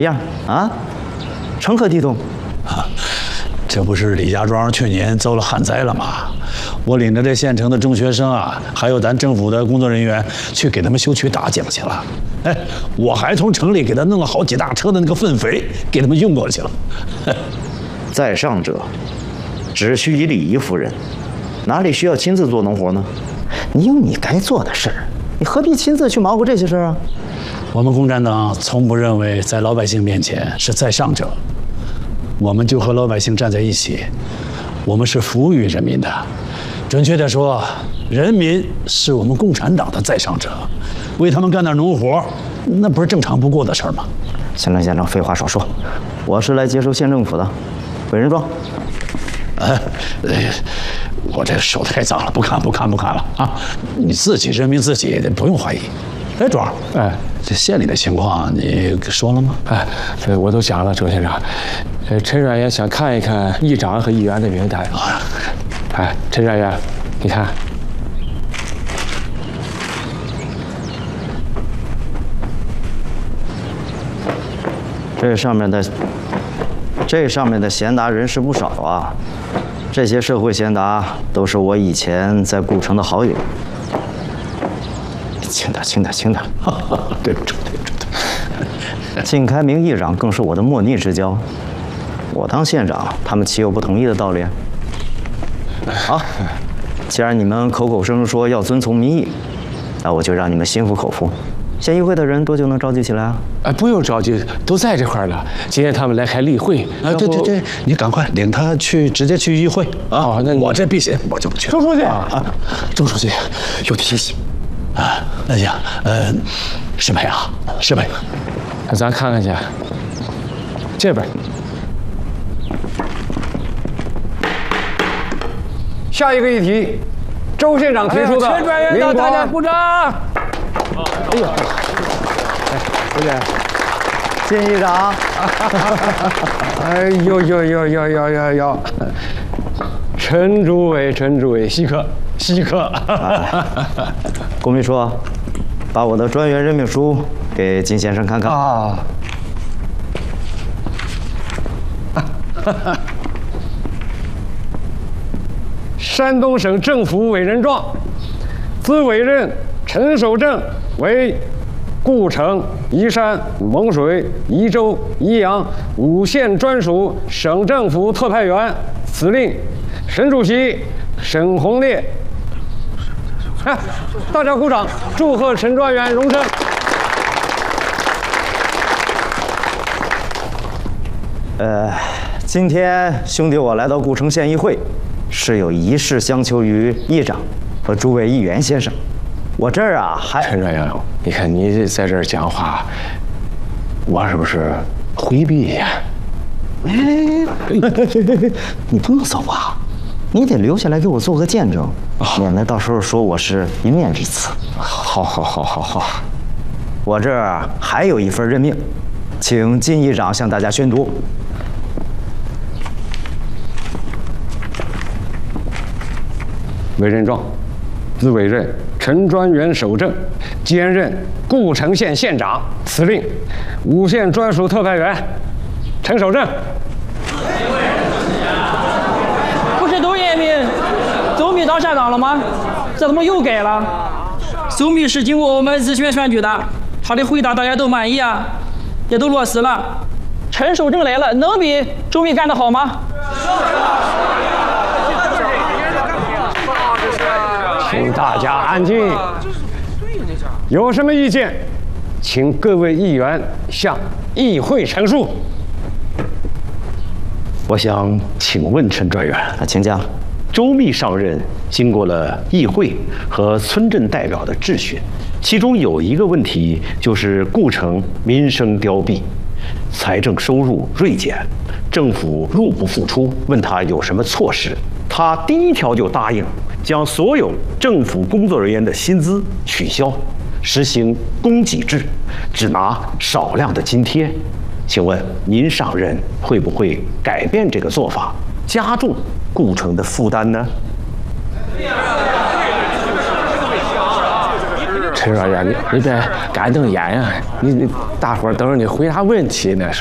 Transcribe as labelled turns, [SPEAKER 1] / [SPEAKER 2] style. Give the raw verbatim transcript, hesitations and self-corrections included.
[SPEAKER 1] 样啊，成何体统？
[SPEAKER 2] 啊，这不是李家庄去年遭了旱灾了吗？我领着这县城的中学生啊，还有咱政府的工作人员去给他们修渠打井去了。哎，我还从城里给他弄了好几大车的那个粪肥，给他们运过去了。
[SPEAKER 1] 在上者，只需以礼仪服人，哪里需要亲自做农活呢？你有你该做的事儿，你何必亲自去忙活这些事儿啊？
[SPEAKER 2] 我们共产党从不认为在老百姓面前是在上者，我们就和老百姓站在一起，我们是服务于人民的。准确地说，人民是我们共产党的在上者，为他们干点农活，那不是正常不过的事儿吗？
[SPEAKER 1] 县长，县长，废话少说，我是来接受县政府的委任状。
[SPEAKER 2] 哎，我这手太脏了，不看不看不看了啊！你自己任命自己，不用怀疑。哎，庄，哎，这县里的情况你说了吗？
[SPEAKER 3] 哎，这我都讲了，周县长。呃，陈专员想看一看议长和议员的名单啊。哎，陈专员，你看，
[SPEAKER 1] 这上面的这上面的贤达人士不少啊，这些社会贤达都是我以前在顾城的好友。轻点，轻点，轻点。
[SPEAKER 2] 对不住，对不住。
[SPEAKER 1] 靳开明议长更是我的莫逆之交，我当县长，他们岂有不同意的道理？好，既然你们口口声声说要遵从民意，那我就让你们心服口服。县议会的人多久能召集起来啊？
[SPEAKER 3] 哎，不用着急，都在这块儿了。今天他们来开例会。
[SPEAKER 2] 啊，对对对，你赶快领他去，直接去议会啊！
[SPEAKER 3] 哦，那
[SPEAKER 2] 我这避嫌，我就不去。
[SPEAKER 3] 周书记
[SPEAKER 2] 啊啊，周书记，有提醒啊。那行，呃，石培啊，石培，
[SPEAKER 3] 咱看看去，这边。
[SPEAKER 4] 下一个议题，周县长提出的。
[SPEAKER 3] 陈专员到，大家鼓掌。哎呦，
[SPEAKER 4] 哎，周姐，
[SPEAKER 1] 靳议长。
[SPEAKER 4] 哎呦呦呦呦呦呦呦！陈主委，陈主委，稀客，稀客。
[SPEAKER 1] 龚秘书，把我的专员任命书给靳先生看看。
[SPEAKER 4] 啊。山东省政府委任状，自委任陈守正为顾城、宜山、蒙水、宜州、宜阳五县专属省政府特派员，司令省主席沈鸿烈。哎，大家鼓掌，祝贺陈专员荣升。
[SPEAKER 1] 呃，今天兄弟我来到顾城县议会，是有一事相求于议长和诸位议员先生。我这儿啊还
[SPEAKER 3] 陈专员，你看你在这儿讲话，我是不是回避呀？
[SPEAKER 1] 哎，你不用走啊，你得留下来给我做个见证，免得到时候说我是一面之词。
[SPEAKER 3] 好，好，好，好，好。
[SPEAKER 1] 我这儿还有一份任命，请靳议长向大家宣读。
[SPEAKER 4] 委任状，自委任陈专员守正，兼任顾城县县长、司令，五县专属特派员，陈守正。
[SPEAKER 5] 不是都任命总秘当县长了吗？这怎么又改了？总秘是经过我们咨询选举的，他的回答大家都满意啊，也都落实了。陈守正来了，能比总秘干得好吗？
[SPEAKER 4] 请大家安静。有什么意见，请各位议员向议会陈述。
[SPEAKER 6] 我想请问陈专员，
[SPEAKER 1] 啊，请讲。
[SPEAKER 6] 周密上任经过了议会和村镇代表的质询，其中有一个问题就是顾城民生凋敝，财政收入锐减，政府入不敷出，问他有什么措施，他第一条就答应将所有政府工作人员的薪资取消，实行供给制，只拿少量的津贴。请问您上任会不会改变这个做法，加重顾城的负担呢？
[SPEAKER 3] 陈少爷，你你别干瞪眼呀！你你大伙儿等着你回答问题呢。